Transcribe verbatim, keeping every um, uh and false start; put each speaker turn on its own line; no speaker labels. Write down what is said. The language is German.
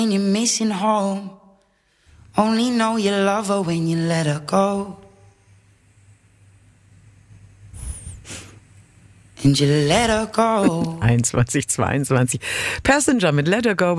And you're missing home. Only know you love her when you let her go. And you let her go.
einundzwanzig, zweiundzwanzig. Passenger mit Let Her Go.